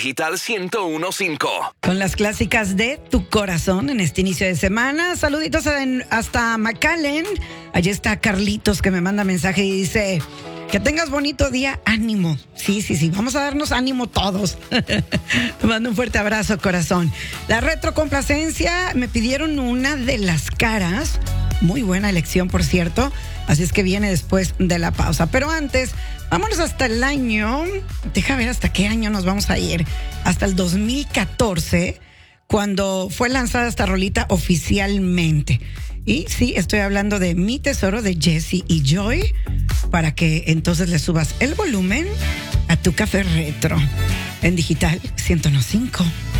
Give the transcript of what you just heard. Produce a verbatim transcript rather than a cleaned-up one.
Digital ciento uno punto cinco. Con las clásicas de tu corazón en este inicio de semana. Saluditos en, hasta McAllen. Allí está Carlitos que me manda mensaje y dice: que tengas bonito día, ánimo. Sí, sí, sí, vamos a darnos ánimo todos. Te mando un fuerte abrazo, corazón. La retrocomplacencia, me pidieron una de Las Caras. Muy buena elección, por cierto. Así es que viene después de la pausa. Pero antes, vámonos hasta el año. Deja ver hasta qué año nos vamos a ir. Hasta el dos mil catorce, cuando fue lanzada esta rolita oficialmente. Y sí, estoy hablando de Mi Tesoro de Jesse y Joy, para que entonces le subas el volumen a tu café retro en Digital ciento uno punto cinco.